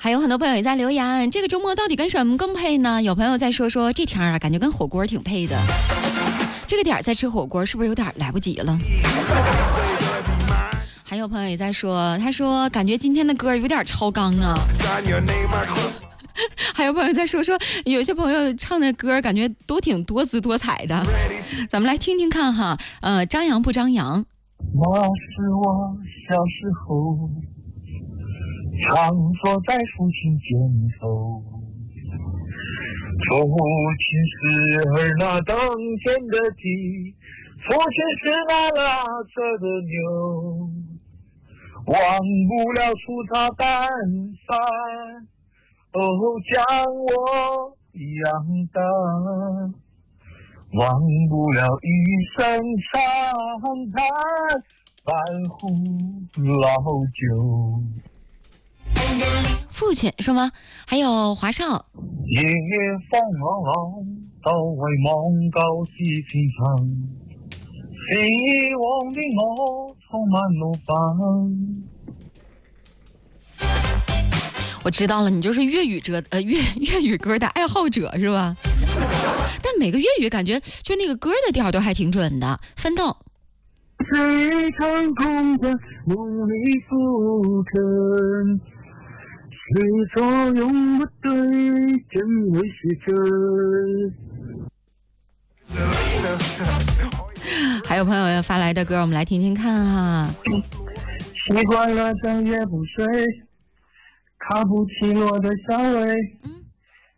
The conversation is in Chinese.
还有很多朋友也在留言，这个周末到底跟什么更配呢？有朋友在说这天啊，感觉跟火锅挺配的。这个点再吃火锅是不是有点来不及了？还有朋友也在说，他说感觉今天的歌有点超纲啊。还有朋友在说有些朋友唱的歌感觉都挺多姿多彩的，咱们来听听看哈。张扬不张扬？ 那是我小时候常坐在父亲肩头，父亲是儿那等闲的鸡，父亲是那拉车的牛，忘不了出茶淡饭，将我养大，忘不了一声长叹，半壶老酒。 父亲是吗？还有华少。 夜放浪，到外望到西平常，希望的我充满怒放。 我知道了，你就是粤语歌的爱好者是吧？但每个粤语感觉就那个歌的调都还挺准的。奋斗。 最成功的努力付出，始作俑不对，真为是真。 还有朋友发来的歌，我们来听听看哈。 习惯了整夜不睡，卡布奇诺的香味。